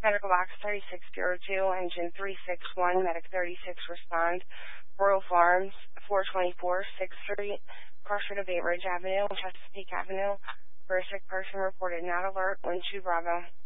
Medical Box 3602, Engine 361, Medic 36 respond. Royal Farms, 424 6th Street, crossroad of Bay Ridge Avenue, Chesapeake Avenue. For a sick person reported not alert, 12 Bravo.